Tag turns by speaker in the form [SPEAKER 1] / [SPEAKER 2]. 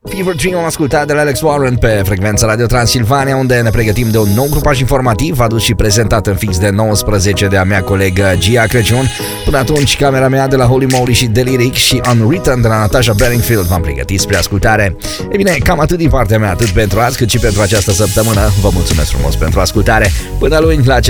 [SPEAKER 1] Fever Dream am ascultat de la Alex Warren pe frecvența Radio Transilvania, unde ne pregătim de un nou grupaj informativ adus și prezentat în fix de 19 de a mea colegă Gia Crăciun. Până atunci, camera mea de la Holy Moly și Deliric și Unwritten de la Natasha Bedingfield v-am pregătit spre ascultare. E bine, cam atât din partea mea, atât pentru azi cât și pentru această săptămână. Vă mulțumesc frumos pentru ascultare. Până luni, la